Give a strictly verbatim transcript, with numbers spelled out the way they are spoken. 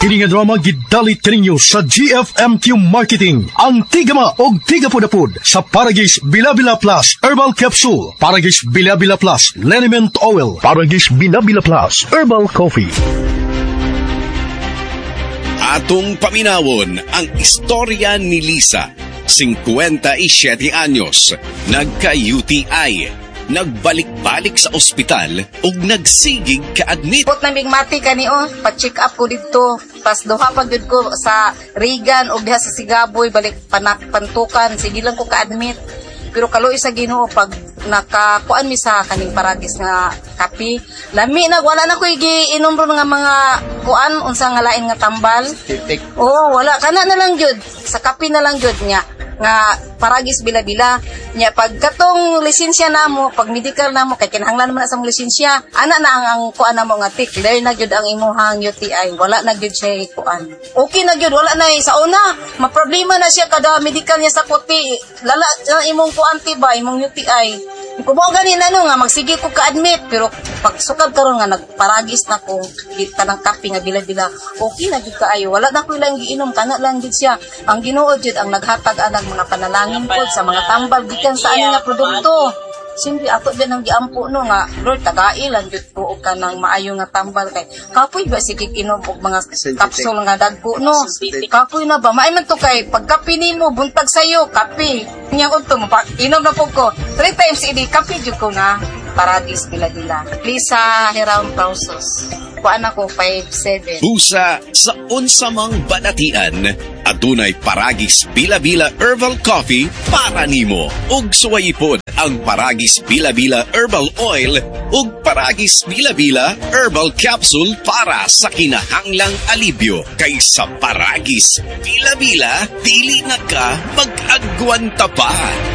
Kini nga drama gidalit kaninyo sa G F M Q Marketing. Ang tigama og tigapod-apod sa Paragis Bila-Bila Plus Herbal Capsule, Paragis Bila-Bila Plus Liniment Oil, Paragis Bila-Bila Plus Herbal Coffee. Atong paminawon ang istorya ni Lisa, fifty-seven anyos, nagka-U T I, nagbalik-balik sa ospital ug nagsigig ka-admit. Put naming mati kani o, pa-check up ko dito. Pas duha pag yun ko sa Regan ug diha sa Sigaboy, balik panak pantukan, sige lang ko ka-admit. Pero kaloy sa Ginoo pag nakakuan mi sa kaning Paragis nga kape, lami na wala na ko giinom ron nga mga kuan unsa nga lain nga tambal. Oo, wala kana na lang jud sa kape na lang jud nya nga Paragis Bila-Bila nya pag katong lisensya namo, pag medical namo kay kinahanglan man sa lisensya, ana na ang, ang kuan namo nga tik, clear na jud ang imuhang U T I, wala na jud siya kuan. Okay na jud, wala na sa una, maproblema na siya kada medical niya sa puti. Lala uh, imong kuan tiba, imong U T I. Kung mo gani na no nga magsige ko ka-admit, pero pag sukad karon nga nagparagis na ko kita ng kape nga Bila-Bila, okay na jud kaayo, wala na ko lang giinom, kana lang jud siya. Ang Ginoo jud ang naghatag anang mga panalangin pod sa mga tambal gikan sa ani nga produkto. Simple ato din ang giampo no nga Lord tagai lang jud ko og kanang maayo nga tambal kay kapoy ba sige inom og mga capsule nga dagko no. Kapoy na ba maay man to kay pagkape nimo buntag sayo kape nya unto mo inom na pug ko three times idi kape jud ko nga Paragis Bila-Bila. Lisa Hiram Pausos. Kuan ako five seven. Busa sa unsamang banatian, adunay Paragis Bila-Bila Herbal Coffee para nimo. Ug suwayipod ang Paragis Bila-Bila Herbal Oil ug Paragis Bila-Bila Herbal Capsule para sa kinahanglang alibyo. Kay sa Paragis Bila-Bila, dili na ka mag-agwanta pa.